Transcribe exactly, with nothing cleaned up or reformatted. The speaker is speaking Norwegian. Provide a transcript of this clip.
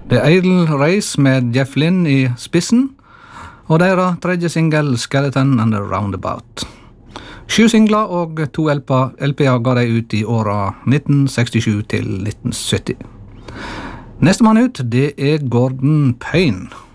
Det er Idle Race med Jeff Lynne i spissen, og deres tredje single Skeleton and the Roundabout. Sju singler og to L P-er ga de ut i åra nitten sekstisju til nitten sytti. Neste mann ut, det er Gordon Payne.